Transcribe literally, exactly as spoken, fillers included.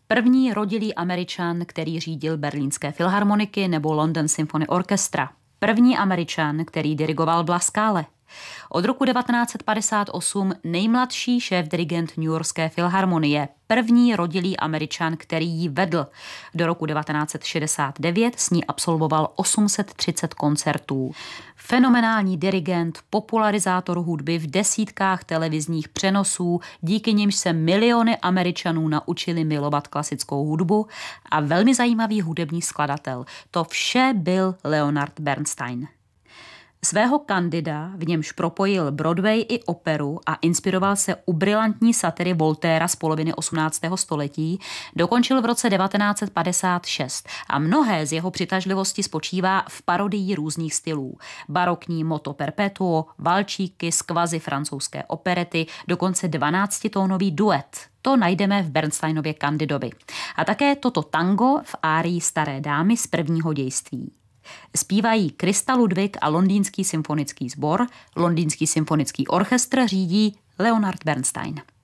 První rodilý Američan, který řídil berlínské filharmoniky nebo London Symphony Orchestra. První Američan, který dirigoval Blaskále. Od roku devatenáct set padesát osm nejmladší šéfdirigent Newyorské filharmonie, první rodilý Američan, který ji vedl. Do roku devatenáct set šedesát devět s ní absolvoval osm set třicet koncertů. Fenomenální dirigent, popularizátor hudby v desítkách televizních přenosů, díky nimž se miliony Američanů naučili milovat klasickou hudbu a velmi zajímavý hudební skladatel. To vše byl Leonard Bernstein. Svého Candida, v němž propojil Broadway i operu a inspiroval se u brilantní satyry Voltaira z poloviny osmnáctého století, dokončil v roce devatenáct set padesát šest a mnohé z jeho přitažlivosti spočívá v parodii různých stylů. Barokní moto perpetuo, valčíky, skvazy francouzské operety, dokonce dvanáctitónový duet. To najdeme v Bernsteinově Candidovi. A také toto tango v árii Staré dámy z prvního dějství. Zpívají Krista Ludwig a Londýnský symfonický sbor, Londýnský symfonický orchestr řídí Leonard Bernstein.